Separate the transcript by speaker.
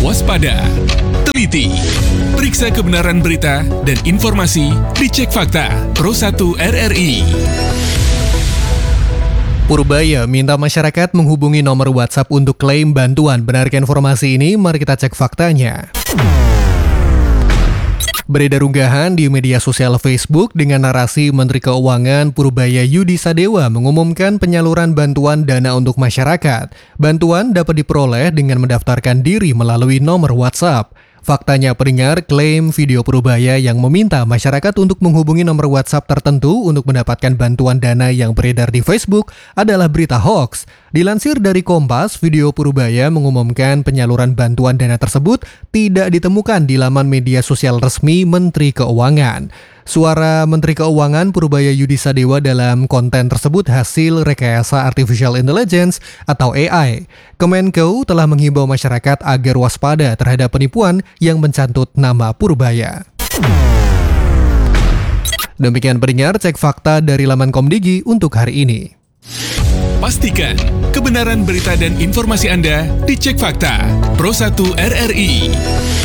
Speaker 1: Waspada, teliti, periksa kebenaran berita dan informasi di Cek Fakta Pro 1 RRI.
Speaker 2: Purbaya minta masyarakat menghubungi nomor WhatsApp untuk klaim bantuan. Benarkah informasi ini? Mari kita cek faktanya. Beredar unggahan di media sosial Facebook dengan narasi Menteri Keuangan Purbaya Yudi Sadewa mengumumkan penyaluran bantuan dana untuk masyarakat. Bantuan dapat diperoleh dengan mendaftarkan diri melalui nomor WhatsApp. Faktanya pendengar, klaim video Purbaya yang meminta masyarakat untuk menghubungi nomor WhatsApp tertentu untuk mendapatkan bantuan dana yang beredar di Facebook adalah berita hoax. Dilansir dari Kompas, video Purbaya mengumumkan penyaluran bantuan dana tersebut tidak ditemukan di laman media sosial resmi Menteri Keuangan. Suara Menteri Keuangan Purbaya Yudi Sadewa dalam konten tersebut hasil rekayasa Artificial Intelligence atau AI. Kemenko telah menghimbau masyarakat agar waspada terhadap penipuan yang mencantut nama Purbaya. Demikian pendengar cek fakta dari laman Komdigi untuk hari ini.
Speaker 1: Pastikan kebenaran berita dan informasi Anda di Cek Fakta Pro 1 RRI.